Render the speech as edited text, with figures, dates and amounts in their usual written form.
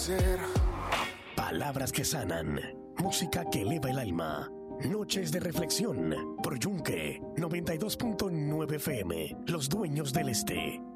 ser. Palabras que sanan, música que eleva el alma. Noches de reflexión por Yunque 92.9 FM, los dueños del este.